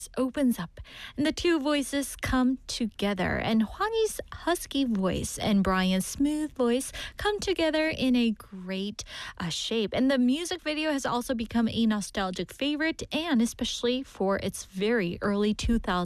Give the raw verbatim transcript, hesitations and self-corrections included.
opens up and the two voices come together, and Hwang's husky voice and Brian's smooth voice come together in a great uh, shape. And the music video has also become a nostalgic favorite, and especially for its very early two thousands